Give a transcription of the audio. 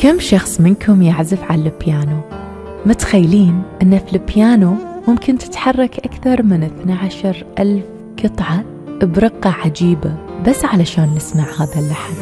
كم شخص منكم يعزف على البيانو؟ متخيلين أن في البيانو ممكن تتحرك أكثر من 12,000 قطعة برقة عجيبة بس علشان نسمع هذا اللحن؟